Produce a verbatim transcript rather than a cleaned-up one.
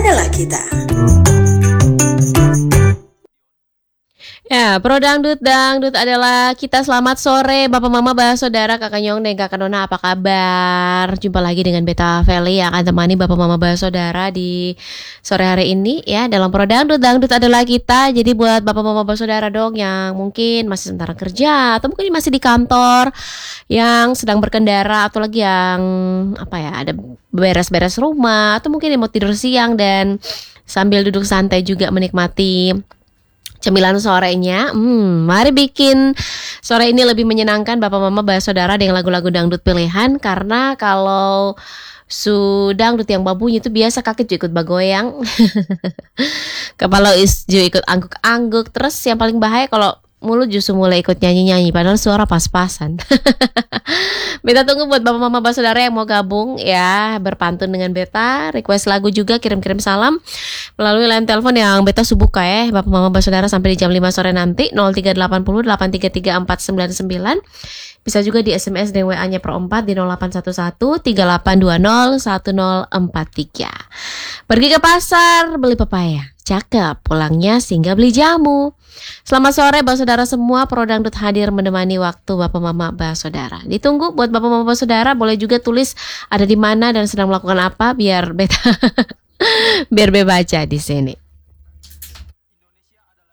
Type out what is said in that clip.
adalah kita. Ya, Pro Dangdut, Dangdut adalah kita. Selamat sore Bapak Mama Bah Saudara, Kakak Nyong dan Kakak Nona, apa kabar? Jumpa lagi dengan Beta Feli yang akan temani Bapak Mama Bah Saudara di sore hari ini ya, dalam Pro Dangdut, Dangdut adalah kita. Jadi buat Bapak Mama Bah Saudara dong yang mungkin masih sementara kerja atau mungkin masih di kantor, yang sedang berkendara atau lagi yang apa ya, ada beres-beres rumah atau mungkin yang mau tidur siang dan sambil duduk santai juga menikmati cemilan sorenya. Hmm, mari bikin sore ini lebih menyenangkan Bapak Mama Bah Saudara dengan lagu-lagu dangdut pilihan. Karena kalau su dangdut yang babunyi itu biasa kakek juga ikut bagoyang. Kepala isju ikut angguk-angguk. Terus yang paling bahaya kalau mulut justru mulai ikut nyanyi-nyanyi padahal suara pas-pasan. Beta tunggu buat Bapak Mama Bah Saudara yang mau gabung ya, berpantun dengan Beta, request lagu juga, kirim-kirim salam melalui line telepon yang Beta subuka ya Bapak Mama Bah Saudara sampai di jam lima sore nanti, nol tiga delapan nol delapan tiga tiga empat sembilan sembilan. Bisa juga di S M S dan W A-nya Pro empat di nol delapan satu satu tiga delapan dua nol satu nol empat tiga. Pergi ke pasar beli pepaya, cakep, pulangnya singgah beli jamu. Selamat sore Bah Saudara semua, Pro Dangdut hadir menemani waktu Bapak Mama Bah Saudara. Ditunggu buat Bapak Mama Bah Saudara, boleh juga tulis ada di mana dan sedang melakukan apa biar Beta biar Beta baca di sini.